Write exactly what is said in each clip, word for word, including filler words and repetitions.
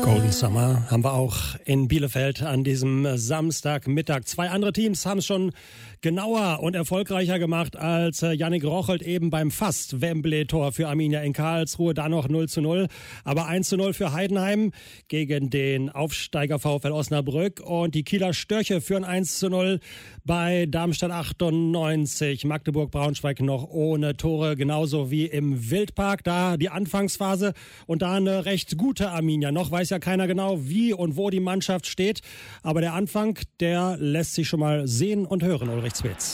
Golden Summer haben wir auch in Bielefeld an diesem Samstagmittag. Zwei andere Teams haben es schon genauer und erfolgreicher gemacht als Yannick Rochelt eben beim fast Wembley-Tor für Arminia in Karlsruhe. Da noch null zu null, aber eins zu null für Heidenheim gegen den Aufsteiger VfL Osnabrück. Und die Kieler Störche führen eins zu null bei Darmstadt achtundneunzig. Magdeburg-Braunschweig noch ohne Tore, genauso wie im Wildpark. Da die Anfangsphase und da eine recht gute Arminia. Noch weiß ja keiner genau, wie und wo die Mannschaft steht. Aber der Anfang, der lässt sich schon mal sehen und hören, Ulrich Zwetz.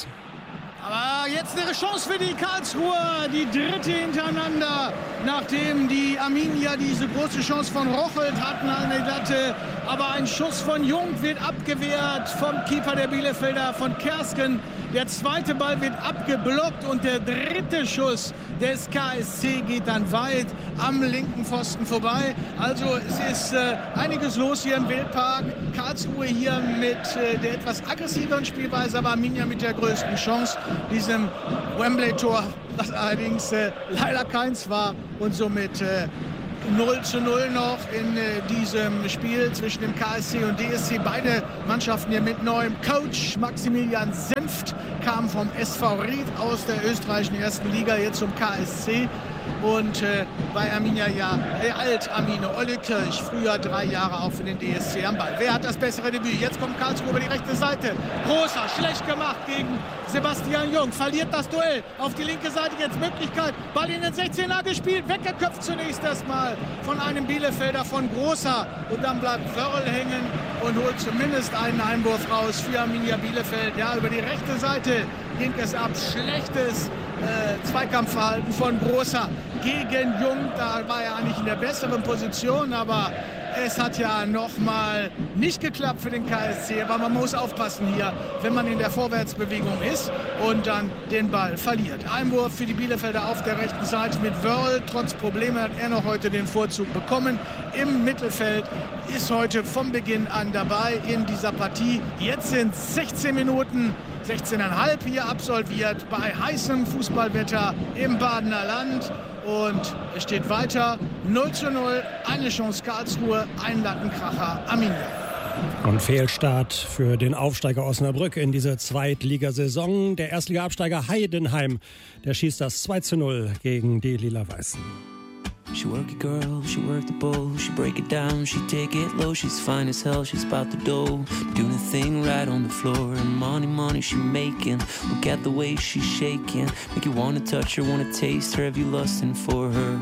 Aber jetzt eine Chance für die Karlsruher, die dritte hintereinander, nachdem die Arminia diese große Chance von Rochelt hatten an der Latte. Aber ein Schuss von Jung wird abgewehrt vom Keeper der Bielefelder, von Kersken. Der zweite Ball wird abgeblockt und der dritte Schuss des K S C geht dann weit am linken Pfosten vorbei. Also es ist äh, einiges los hier im Wildpark. Karlsruhe hier mit äh, der etwas aggressiveren Spielweise, aber Arminia mit der größten Chance. Diesem Wembley-Tor, das allerdings äh, leider keins war und somit äh, null zu null noch in äh, diesem Spiel zwischen dem K S C und D S C. Beide Mannschaften hier mit neuem Coach. Maximilian Senft kam vom S V Ried aus der österreichischen ersten Liga jetzt zum K S C. Und äh, bei Arminia ja äh, Alt-Armine, Olle Kirch, früher drei Jahre auch für den D S C am Ball. Wer hat das bessere Debüt? Jetzt kommt Karlsruhe über die rechte Seite. Großer, schlecht gemacht gegen Sebastian Jung. Verliert das Duell auf die linke Seite. Jetzt Möglichkeit. Ball in den sechzehner gespielt. Weggeköpft zunächst erstmal von einem Bielefelder, von Großer. Und dann bleibt Wörl hängen und holt zumindest einen Einwurf raus für Arminia Bielefeld. Ja, über die rechte Seite ging es ab. Schlechtes Äh, Zweikampfverhalten von Großer gegen Jung. Da war er eigentlich in der besseren Position, aber es hat ja nochmal nicht geklappt für den K S C. Aber man muss aufpassen hier, wenn man in der Vorwärtsbewegung ist und dann den Ball verliert. Einwurf für die Bielefelder auf der rechten Seite mit Wörl. Trotz Probleme hat er noch heute den Vorzug bekommen. Im Mittelfeld ist heute von Beginn an dabei in dieser Partie. Jetzt sind sechzehn Minuten. sechzehn Komma fünf hier absolviert bei heißem Fußballwetter im Badener Land. Und es steht weiter null zu null. Eine Chance Karlsruhe, ein Lattenkracher Arminia. Und Fehlstart für den Aufsteiger Osnabrück in dieser Zweitligasaison. Der Erstliga-Absteiger Heidenheim, der schießt das zwei zu null gegen die Lila-Weißen. She work it, girl, she work the bowl, she break it down, she take it low, she's fine as hell, she's about the dough, doing the thing right on the floor, and money, money she making, look at the way she's shaking, make you wanna touch her, wanna taste her, have you lusting for her,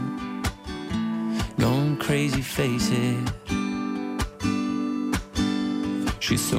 going crazy, face it, she's so